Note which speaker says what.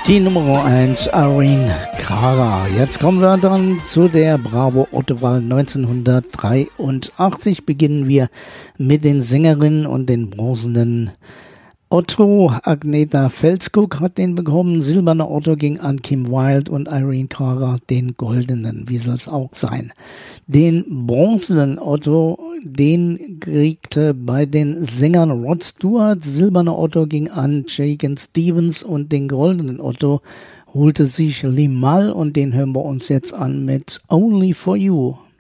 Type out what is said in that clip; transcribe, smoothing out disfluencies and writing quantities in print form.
Speaker 1: Die Nummer 1, Irene Cara. Jetzt kommen wir dann zu der Bravo Otto-Wahl 1983. Beginnen wir mit den Sängerinnen und den bronzenen Otto. Agneta Felskog hat den bekommen. Silberner Otto ging an Kim Wilde und Irene Cara den goldenen. Wie soll es auch sein? Den bronzenen Otto, den kriegte bei den Sängern Rod Stewart. Silberner Otto ging an Shakin' Stevens und den goldenen Otto holte sich Limahl und den hören wir uns jetzt an mit Only for You.